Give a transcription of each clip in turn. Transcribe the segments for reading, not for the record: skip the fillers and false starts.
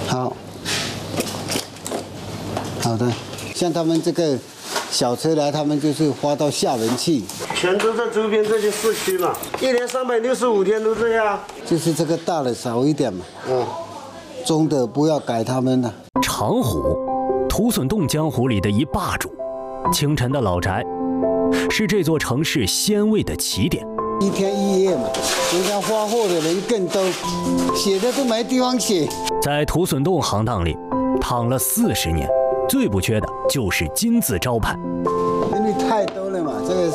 好，好的。像他们这个小车来，他们就是发到厦门去。 泉州这周边这些市区嘛，一年365天都这样。 就是这个大的少一点嘛。中的不要改他们了。 长湖，土笋洞江湖里的一霸主。清晨的老宅，是这座城市鲜味的起点。 一天一夜嘛，人家发货的人更多，写的都没地方写。 在土笋洞行当里，躺了40年，最不缺的就是金字招牌。 因为太多了嘛，这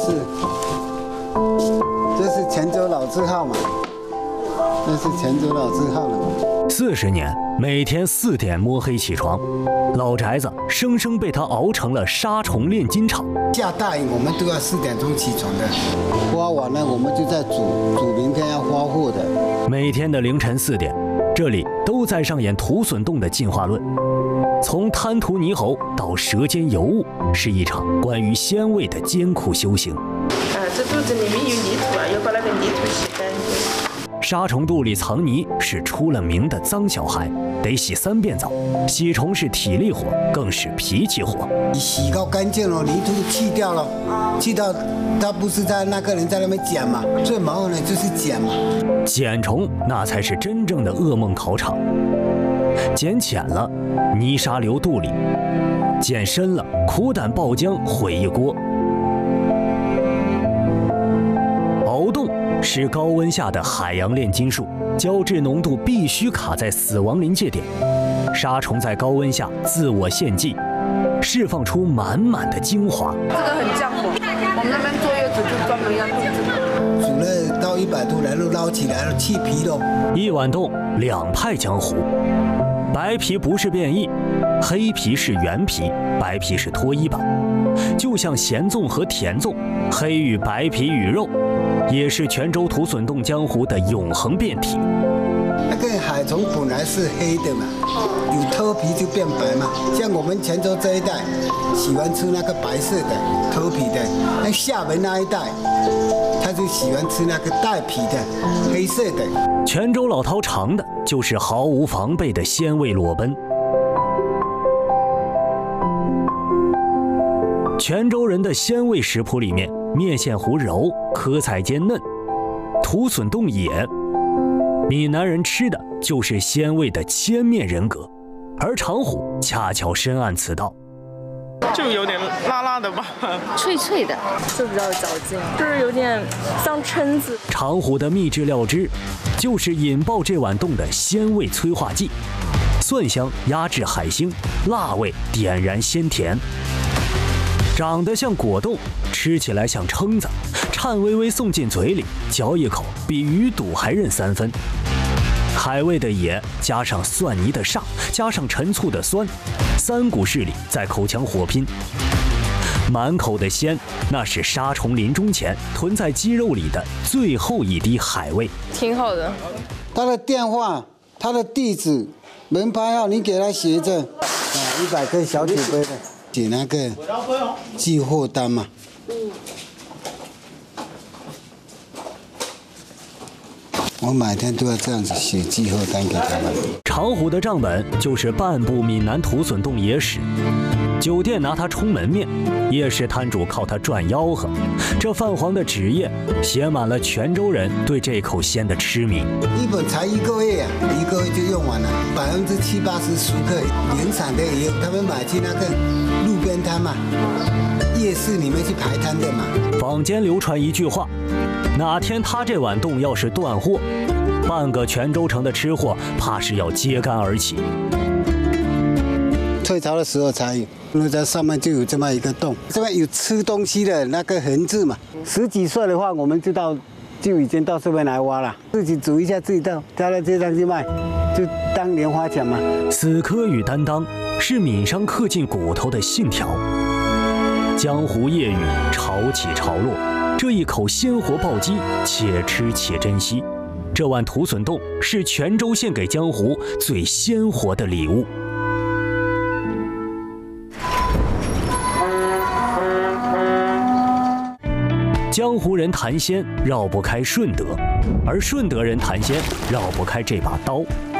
是泉州老字号嘛，这是泉州老字号了嘛。 40年，每天4点摸黑起床，老宅子生生被他熬成了杀虫炼金厂。 下大雨我们都要4点钟起床的，挖完了我们就在煮明天要发货的。 每天的凌晨4点，这里都在上演土笋洞的进化论。从贪图猕猴到舌尖尤物，是一场关于鲜味的艰苦修行。 这肚子里面有泥土啊，要把那个泥土洗干净。 杀虫肚里藏泥是出了名的脏小孩，得洗3遍澡。洗虫是体力活，更是脾气活。 你洗到干净了，泥土去掉了，去掉他不是在那个人在那边捡嘛？最麻烦的就是捡嘛。 捡虫那才是真正的噩梦考场。捡浅了，泥沙流肚里；捡深了，苦胆爆浆毁一锅。熬洞是高温下的海洋炼金术，胶质浓度必须卡在死亡临界点。杀虫在高温下自我献祭，释放出满满的精华。 这个很降火，我们那边坐月子就专门要用这个。 煮了到100度，然后捞起来了，去皮喽。 一碗洞2派江湖，白皮不是变异，黑皮是原皮，白皮是脱衣版。就像咸粽和甜粽，黑与白皮与肉，也是泉州土笋洞江湖的永恒变体。 那个海虫本来是黑的嘛，有脱皮就变白嘛。像我们泉州这一带，喜欢吃那个白色的脱皮的；那厦门那一带，他就喜欢吃那个带皮的黑色的。 泉州老饕尝的就是毫无防备的鲜味裸奔。泉州人的鲜味食谱里面，面线糊柔，科菜尖嫩，土笋冻野。闽南人吃的就是鲜味的千面人格，而长虎恰巧深谙此道。 就有点辣辣的吧， 脆脆的，就比较有嚼劲，就是有点像蛏子。 长虎的秘制料汁，就是引爆这碗冻的鲜味催化剂，蒜香压制海星，辣味点燃鲜甜。长得像果冻，吃起来像蛏子，颤巍巍送进嘴里，嚼一口比鱼肚还韧3分。海味的野，加上蒜泥的煞，加上陈醋的酸，3股势力在口腔火拼。满口的鲜，那是杀虫临终前囤在鸡肉里的最后一滴海味。 挺好的。 他的电话、他的地址、门牌号，你给他写着。100个小酒杯的。写那个寄货单嘛。我每天都要这样子写寄货单给他们。 长虎的账本就是半部闽南土笋冻野史，酒店拿它充门面，夜市摊主靠它赚吆喝。这泛黄的纸页写满了泉州人对这口鲜的痴迷。 一本才1个月1个月就用完了，70%、80%熟客，原产的也有，他们买去那个路边摊嘛，夜市里面去排摊的嘛。 坊间流传一句话，哪天他这碗冻要是断货，半个泉州城的吃货怕是要揭竿而起。 退潮的时候才有，那在上面就有这么一个洞，这边有吃东西的那个痕迹嘛。10几岁的话，我们就已经到这边来挖了，自己煮一下，自己倒到这上去卖，就当莲花钱嘛。 死磕与担当是闽商刻进骨头的信条。江湖夜雨，潮起潮落，这一口鲜活暴击，且吃且珍惜。这碗土笋冻是泉州献给江湖最鲜活的礼物。江湖人谈鲜绕不开顺德，而顺德人谈鲜绕不开这把刀。